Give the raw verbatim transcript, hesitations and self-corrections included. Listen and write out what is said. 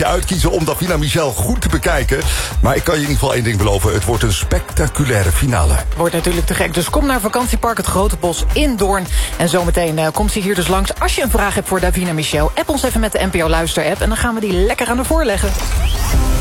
je uitkiezen om Davina Michel goed te bekijken. Maar ik kan je in ieder geval één ding beloven. Het wordt een spectaculaire finale. Wordt natuurlijk te gek. Dus kom naar vakantiepark Het Grote Bos in Doorn. En zometeen uh, komt ze hier dus langs. Als je een vraag hebt voor Davina Michel, app ons even met de N P O Luister-app. En dan gaan we die lekker aan de voorleggen.